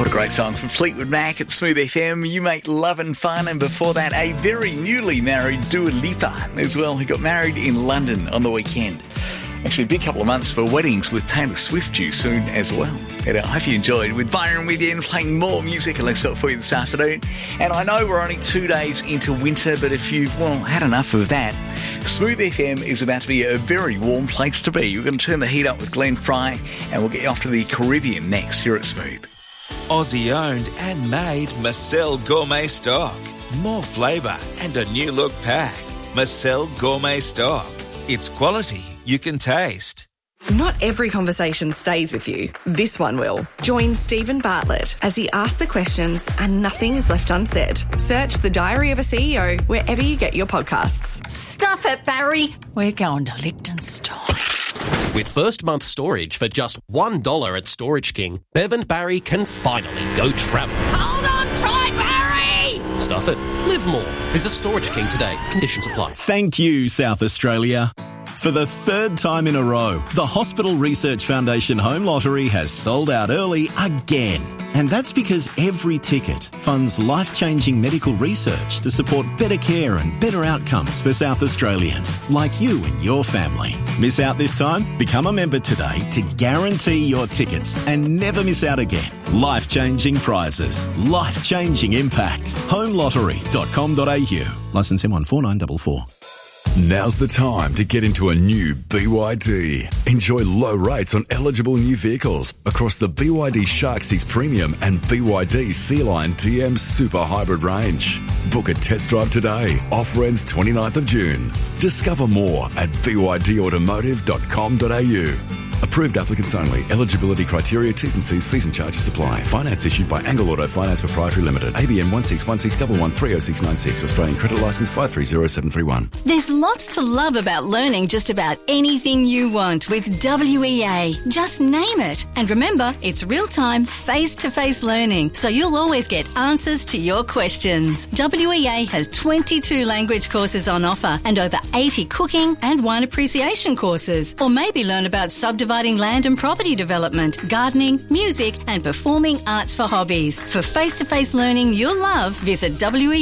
What a great song from Fleetwood Mac at Smooth FM. You Make Love and Fun. And before that, a very newly married Dua Lipa as well, who got married in London on the weekend. Actually, a big couple of months for weddings with Taylor Swift due soon as well. And I hope you enjoyed with Byron with you and playing more music and let's do it for you this afternoon. And I know we're only 2 days into winter, but if you've, had enough of that, Smooth FM is about to be a very warm place to be. We're going to turn the heat up with Glenn Fry and we'll get you off to the Caribbean next here at Smooth. Aussie owned and made Marcel Gourmet Stock. More flavour and a new look pack. Marcel Gourmet Stock. It's quality you can taste. Not every conversation stays with you. This one will. Join Stephen Bartlett as he asks the questions and nothing is left unsaid. Search The Diary of a CEO wherever you get your podcasts. Stuff it, Barry. We're going to Liechtenstein. With first month storage for just $1 at Storage King, Bev and Barry can finally go travel. Hold on tight, Barry! Stuff it. Live more. Visit Storage King today. Conditions apply. Thank you, South Australia. For the third time in a row, the Hospital Research Foundation Home Lottery has sold out early again. And that's because every ticket funds life-changing medical research to support better care and better outcomes for South Australians, like you and your family. Miss out this time? Become a member today to guarantee your tickets and never miss out again. Life-changing prizes. Life-changing impact. Homelottery.com.au. Licence M14944. Now's the time to get into a new BYD. Enjoy low rates on eligible new vehicles across the BYD Shark 6 Premium and BYD Sea-Line DM Super Hybrid range. Book a test drive today. Offer ends 29th of June. Discover more at bydautomotive.com.au. Approved applicants only. Eligibility criteria, T's and C's, fees and charges apply. Finance issued by Angle Auto Finance Proprietary Limited. ABN 161611130696. Australian Credit Licence 530731. There's lots to love about learning just about anything you want with WEA. Just name it. And remember, it's real-time, face-to-face learning, so you'll always get answers to your questions. WEA has 22 language courses on offer and over 80 cooking and wine appreciation courses. Or maybe learn about subdividing land and property development, gardening, music and performing arts for hobbies. For face-to-face learning you'll love, visit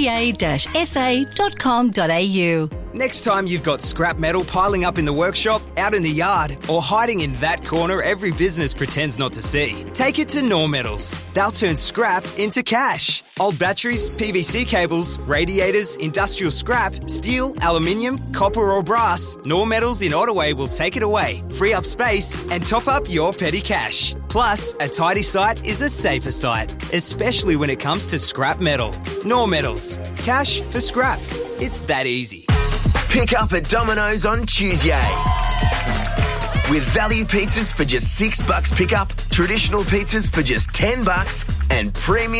wea-sa.com.au. Next time you've got scrap metal piling up in the workshop, out in the yard, or hiding in that corner every business pretends not to see, take it to Nor Metals. They'll turn scrap into cash. Old batteries, PVC cables, radiators, industrial scrap, steel, aluminium, copper or brass, Nor Metals in Ottaway will take it away, free up space and top up your petty cash. Plus, a tidy site is a safer site, especially when it comes to scrap metal. Nor Metals. Cash for scrap. It's that easy. Pick up at Domino's on Tuesday. With value pizzas for just $6 pickup, traditional pizzas for just $10 and premium